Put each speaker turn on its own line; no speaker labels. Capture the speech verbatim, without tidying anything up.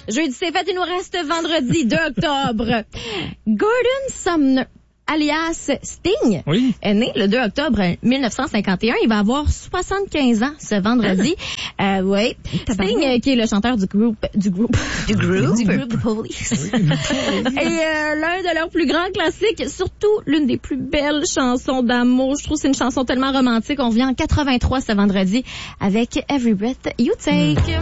Jeudi, c'est fait, il nous reste vendredi deux octobre. Gordon Sumner, alias Sting,
oui.
est né le deux octobre mille neuf cent cinquante et un. Il va avoir soixante-quinze ans ce vendredi. Ah. Euh, oui. Sting, euh, qui est le chanteur du groupe, du groupe,
du groupe,
du groupe The Police. Et euh, l'un de leurs plus grands classiques, surtout l'une des plus belles chansons d'amour. Je trouve que c'est une chanson tellement romantique. On revient en quatre-vingt-trois ce vendredi avec Every Breath You Take.